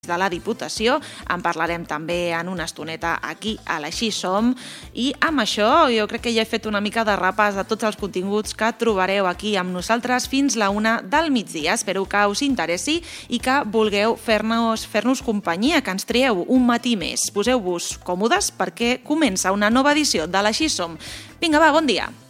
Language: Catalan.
de la Diputació. En parlarem també en una estoneta aquí a l'Així Som. I amb això jo crec que ja he fet una mica de repàs de tots els continguts que trobareu aquí amb nosaltres fins la 1 del migdia. Espero que us interessi i que vulgueu fer-nos companyia, que ens trieu un matí més. Poseu-vos còmodes perquè comença una nova edició de l'Així Som. Vinga, va, bon dia!